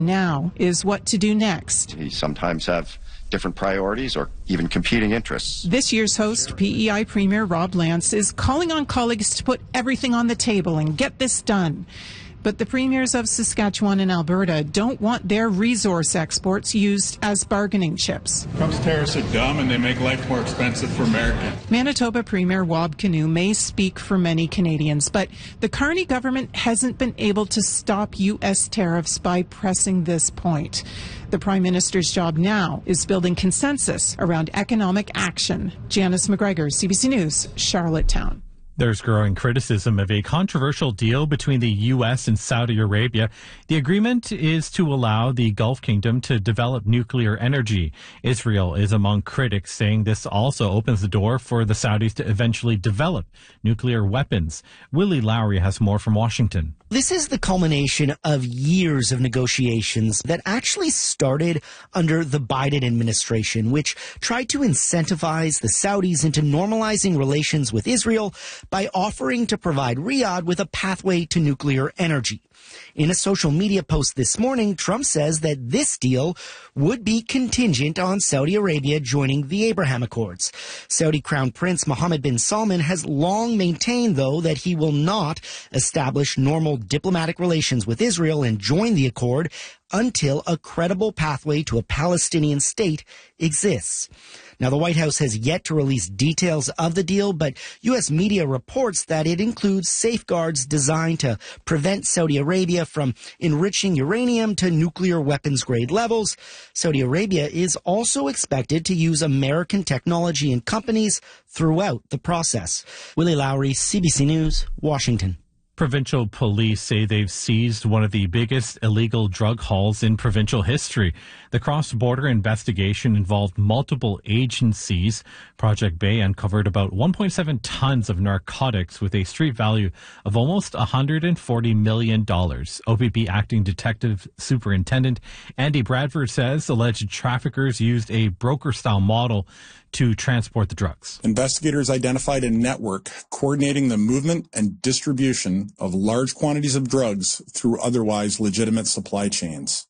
now is what to do next. We sometimes have different priorities or even competing interests. This year's host, PEI Premier Rob Lance, is calling on colleagues to put everything on the table and get this done. But the premiers of Saskatchewan and Alberta don't want their resource exports used as bargaining chips. Trump's tariffs are dumb and they make life more expensive for Americans. Manitoba Premier Wab Kinew may speak for many Canadians, but the Carney government hasn't been able to stop U.S. tariffs by pressing this point. The Prime Minister's job now is building consensus around economic action. Janice McGregor, CBC News, Charlottetown. There's growing criticism of a controversial deal between the U.S. and Saudi Arabia. The agreement is to allow the Gulf Kingdom to develop nuclear energy. Israel is among critics, saying this also opens the door for the Saudis to eventually develop nuclear weapons. Willie Lowry has more from Washington. This is the culmination of years of negotiations that actually started under the Biden administration, which tried to incentivize the Saudis into normalizing relations with Israel by offering to provide Riyadh with a pathway to nuclear energy. In a social media post this morning, Trump says that this deal would be contingent on Saudi Arabia joining the Abraham Accords. Saudi Crown Prince Mohammed bin Salman has long maintained, though, that he will not establish normal diplomatic relations with Israel and join the accord until a credible pathway to a Palestinian state exists. Now, the White House has yet to release details of the deal, but U.S. media reports that it includes safeguards designed to prevent Saudi Arabia from enriching uranium to nuclear weapons grade levels. Saudi Arabia is also expected to use American technology and companies throughout the process. Willie Lowry, CBC News, Washington. Provincial police say they've seized one of the biggest illegal drug hauls in provincial history. The cross-border investigation involved multiple agencies. Project Bay uncovered about 1.7 tons of narcotics with a street value of almost $140 million. OPP Acting Detective Superintendent Andy Bradford says alleged traffickers used a broker-style model to transport the drugs. Investigators identified a network coordinating the movement and distribution of large quantities of drugs through otherwise legitimate supply chains.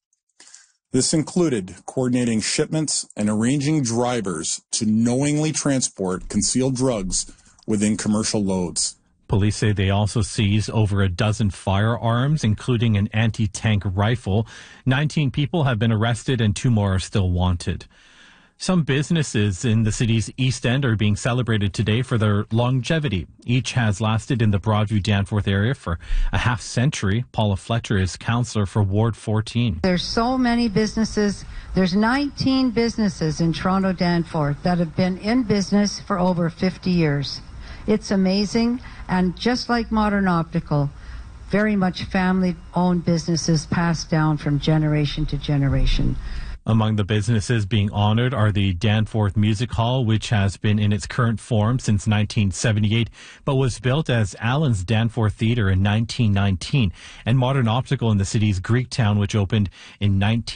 This included coordinating shipments and arranging drivers to knowingly transport concealed drugs within commercial loads. Police say they also seized over a dozen firearms, including an anti-tank rifle. 19 people have been arrested and 2 more are still wanted. Some businesses in the city's East End are being celebrated today for their longevity. Each has lasted in the Broadview-Danforth area for a half century. Paula Fletcher is councillor for Ward 14. There's so many businesses. There's 19 businesses in Toronto Danforth that have been in business for over 50 years. It's amazing, and just like Modern Optical, very much family-owned businesses passed down from generation to generation. Among the businesses being honored are the Danforth Music Hall, which has been in its current form since 1978, but was built as Allen's Danforth Theatre in 1919, and Modern Optical in the city's Greektown, which opened in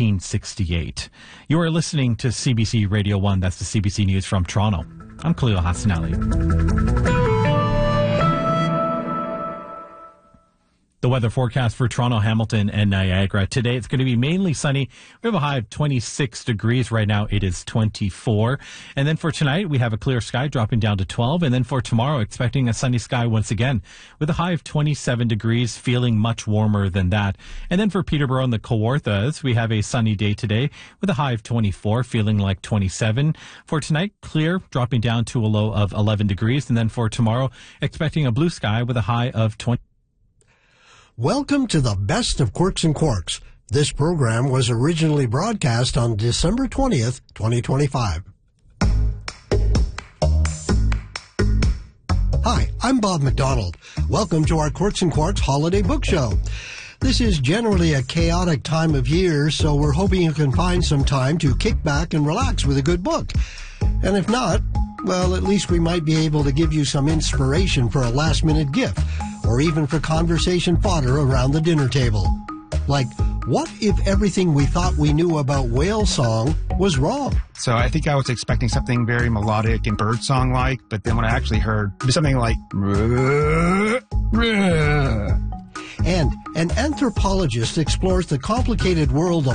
1968. You are listening to CBC Radio 1. That's the CBC News from Toronto. I'm Khalil Hassanali. The weather forecast for Toronto, Hamilton, and Niagara. Today, it's going to be mainly sunny. We have a high of 26 degrees. Right now, it is 24. And then for tonight, we have a clear sky dropping down to 12. And then for tomorrow, expecting a sunny sky once again with a high of 27 degrees, feeling much warmer than that. And then for Peterborough and the Kawarthas, we have a sunny day today with a high of 24, feeling like 27. For tonight, clear, dropping down to a low of 11 degrees. And then for tomorrow, expecting a blue sky with a high of 20. Welcome to the Best of Quirks and Quarks. This program was originally broadcast on December 20th, 2025. Hi, I'm Bob McDonald. Welcome to our Quirks and Quarks Holiday Book Show. This is generally a chaotic time of year, so we're hoping you can find some time to kick back and relax with a good book. And if not, well, at least we might be able to give you some inspiration for a last-minute gift, or even for conversation fodder around the dinner table. Like, what if everything we thought we knew about whale song was wrong? So I think I was expecting something very melodic and birdsong-like, but then when I actually heard something like... And an anthropologist explores the complicated world of